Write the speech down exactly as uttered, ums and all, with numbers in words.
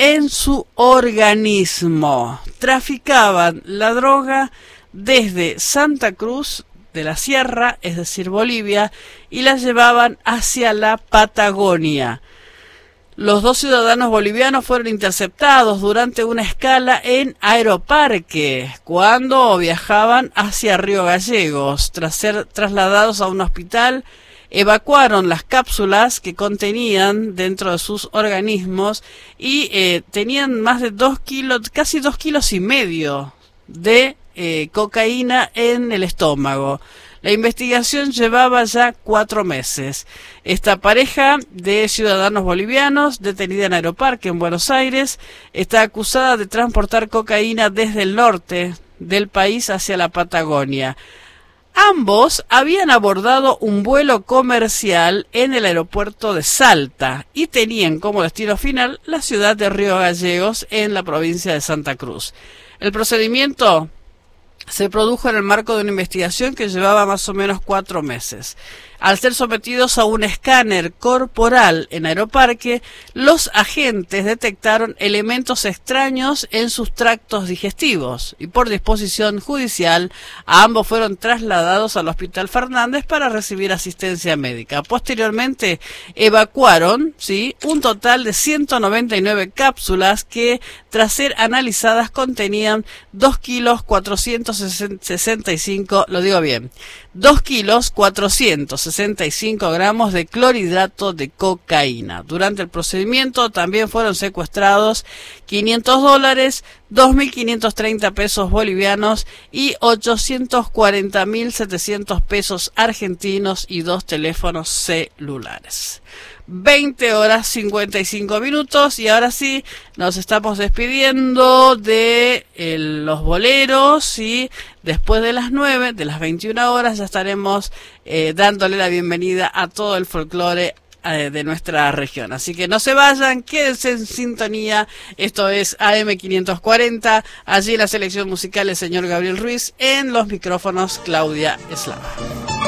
en su organismo. Traficaban la droga desde Santa Cruz de la Sierra, es decir, Bolivia, y la llevaban hacia la Patagonia. Los dos ciudadanos bolivianos fueron interceptados durante una escala en Aeroparque, cuando viajaban hacia Río Gallegos. Tras ser trasladados a un hospital, evacuaron las cápsulas que contenían dentro de sus organismos y eh, tenían más de dos kilos, casi dos kilos y medio de eh, cocaína en el estómago. La investigación llevaba ya cuatro meses. Esta pareja de ciudadanos bolivianos, detenida en Aeroparque, en Buenos Aires, está acusada de transportar cocaína desde el norte del país hacia la Patagonia. Ambos habían abordado un vuelo comercial en el aeropuerto de Salta y tenían como destino final la ciudad de Río Gallegos, en la provincia de Santa Cruz. El procedimiento se produjo en el marco de una investigación que llevaba más o menos cuatro meses. Al ser sometidos a un escáner corporal en Aeroparque, los agentes detectaron elementos extraños en sus tractos digestivos y por disposición judicial a ambos fueron trasladados al Hospital Fernández para recibir asistencia médica. Posteriormente evacuaron, ¿sí?, un total de ciento noventa y nueve cápsulas que, tras ser analizadas, contenían dos kilos cuatrocientos sesenta y cinco, lo digo bien, dos kilos cuatrocientos sesenta y cinco gramos de clorhidrato de cocaína. Durante el procedimiento también fueron secuestrados quinientos dólares, dos mil quinientos treinta pesos bolivianos y ochocientos cuarenta mil setecientos pesos argentinos y dos teléfonos celulares. veinte horas cincuenta y cinco minutos y ahora sí nos estamos despidiendo de eh, los boleros y después de las nueve, de las veintiuna horas, ya estaremos eh, dándole la bienvenida a todo el folclore eh, de nuestra región. Así que no se vayan, quédense en sintonía. Esto es A M quinientos cuarenta, allí la selección musical el señor Gabriel Ruiz, en los micrófonos Claudia Eslava.